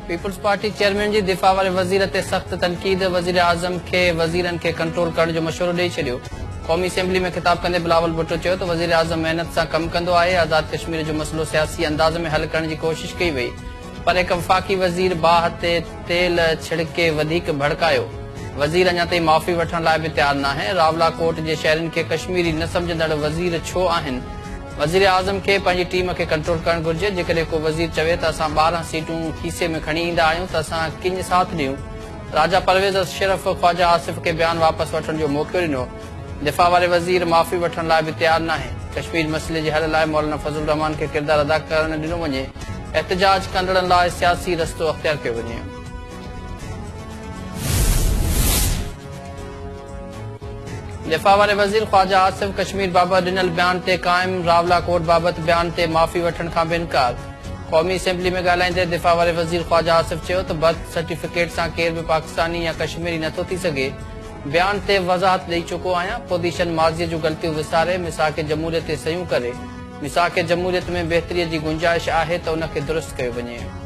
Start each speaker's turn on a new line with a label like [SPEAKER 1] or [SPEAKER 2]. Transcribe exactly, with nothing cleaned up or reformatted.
[SPEAKER 1] Peoples party chairman जी दिफ़ा वारे वज़ीर ते सख्त तनकीद। वज़ीर आज़म के वज़ीरनि खे कंट्रोल करण जो मशवरो ॾेई छॾियो। क़ौमी असेंबली में खिताब कंदे बिलावल भुट्टो चयो त वज़ीर आज़म मेहनत सां कमु कंदो आहे। आज़ाद कश्मीर जो मसइलो सियासी अंदाज़ में हल करण जी कोशिश कई वई, पर हिक वफ़ाक़ी वज़ीर बाहि ते तेल छिड़के वधीक भड़कायो। वज़ीर अञा ताईं माफ़ी वठण लाइ बि तयार न आहे। रावलाकोट जे शहरनि खे कश्मीरी न सम्झंदड़ वज़ीर छो आहिनि? वज़ीर आज़म खे पंहिंजी टीम खे कंट्रोल करणु घुर्जे। जेकॾहिं को वज़ीर चवे त असां ॿारहं सीटूं खीसे में खणी ईंदा आहियूं त असां किंज साथ ॾियूं। राजा परवेज़ अशरफ ख्वाजा आसिफ खे बयान वापसि वठण जो मौक़ो ॾिनो। दिफ़ा वारे वज़ीर माफ़ी वठण लाइ बि तयार न आहे। कश्मीर मसइले जे हल लाइ मौलाना फज़लुर रहमान खे किरदारु अदा करणु ॾिनो वञे। एहतजाज कंदड़नि लाइ सियासी रस्तो अख़्तियार कयो वञे। दिफ़ा वारे वज़ीर ख्वाजा आसिफ कश्मीर बाबति ॾिनल बयान ते क़ाइम। रावलाकोट बाबति बयान ते माफ़ी वठण खां बि इनकार। क़ौमी असेंबली में ॻाल्हाईंदे दिफ़ा वारे वज़ीर ख्वाजा आसिफ चयो त बर्थ सर्टिफिकेट सां केर बि पाकिस्तानी या कश्मीरी नथो थी सघे। बयान ते वज़ाहत ॾेई चुको आहियां। पोज़ीशन माज़ीअ जूं ग़लतियूं विसारे मिसाक जमहूरियत ते सयूं करे। मिसाक जमहूरियत में बहितरीअ जी गुंजाइश आहे त उन खे दुरुस्त कयो वञे।